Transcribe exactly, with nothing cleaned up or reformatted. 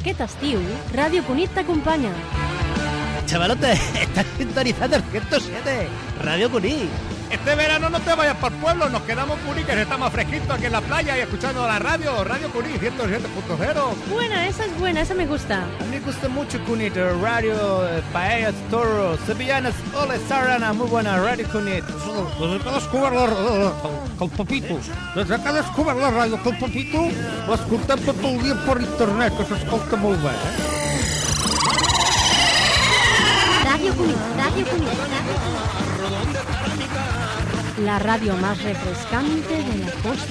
Aquest estiu, Ràdio Cunit t'acompanya. Chavalote, estás sintonizando el ciento siete, Radio Cunit. Este verano no te vayas para el pueblo, nos quedamos Cunit, que está más fresquito aquí en la playa y escuchando la radio, Radio Cunit ciento siete punto cero. Buena, esa es buena, esa me gusta. A mí me gusta mucho Cunit, radio, eh, paellas, toros, sevillanas, hola, sarana, muy buena, Radio Cunit. Desde que descobert la, la, el Pepito, desde que descobert la ràdio que el Pepito, l'escoltem tot el dia per internet, que s'escolta molt bé, eh? Radio Cunit, Radio Cunit, Radio Cunit. La radio más refrescante de la costa.